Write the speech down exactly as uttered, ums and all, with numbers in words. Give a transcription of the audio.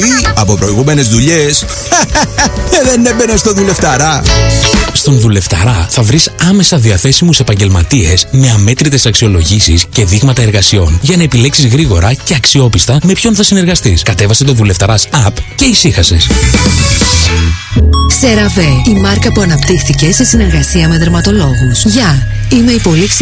από προηγούμενες δουλειές δεν έμπαινε στο Δουλευταρά. Στον Δουλευταρά θα βρεις άμεσα διαθέσιμους επαγγελματίες με αμέτρητες αξιολογήσεις και δείγματα εργασιών για να επιλέξεις γρήγορα και αξιόπιστα με ποιον θα συνεργαστείς. Κατέβασε το Δουλευταράς app και ησύχασες. CeraVe, η μάρκα που αναπτύχθηκε σε συνεργασία με δερματολόγους. Γεια, είμαι η πολύ